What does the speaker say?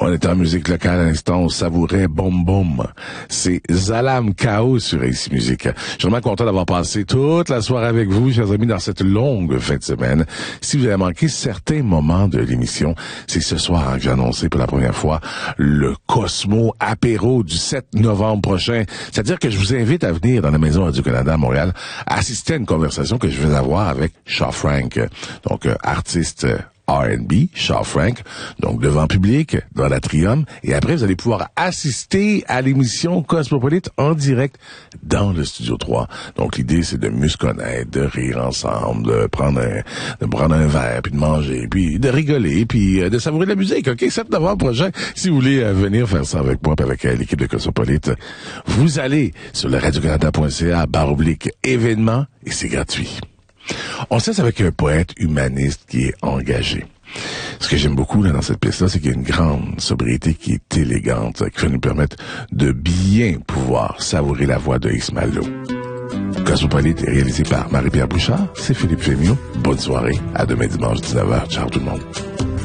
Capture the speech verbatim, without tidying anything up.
On est en musique locale à l'instant, on savourait Boum Boum. C'est Zalam Kao sur Ici Musique. Je suis vraiment content d'avoir passé toute la soirée avec vous, chers amis, dans cette longue fin de semaine. Si vous avez manqué certains moments de l'émission, c'est ce soir hein, que j'ai annoncé pour la première fois le Cosmo Apéro du sept novembre prochain. C'est-à-dire que je vous invite à venir dans la Maison Radio-Canada à Montréal, assister à une conversation que je vais avoir avec Shaw Frank, donc euh, artiste R and B, Shaw Frank, donc devant public, dans l'atrium, et après vous allez pouvoir assister à l'émission Cosmopolite en direct dans le Studio trois. Donc l'idée c'est de mieux se connaître, de rire ensemble, de prendre un, de prendre un verre, puis de manger, puis de rigoler, puis euh, de savourer la musique, ok? sept novembre prochain, si vous voulez euh, venir faire ça avec moi, puis avec euh, l'équipe de Cosmopolite, vous allez sur le radio canada point c a barre oblique événements, et c'est gratuit. On se laisse avec un poète humaniste qui est engagé. Ce que j'aime beaucoup là dans cette pièce-là, c'est qu'il y a une grande sobriété qui est élégante, qui va nous permettre de bien pouvoir savourer la voix de Ismaël Lô. Cosmopolite est réalisé par Marie-Pierre Bouchard, c'est Philippe Fémio. Bonne soirée, à demain dimanche dix-neuf heures. Ciao tout le monde.